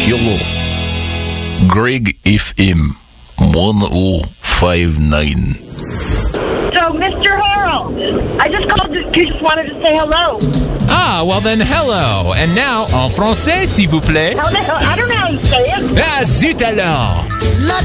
Hello. Greg FM 1059. So, Mr. Harold, I just called you just wanted to say hello. Ah, well then, hello. And now, en français, s'il vous plaît. I don't know how you say it. Ah, zut alors.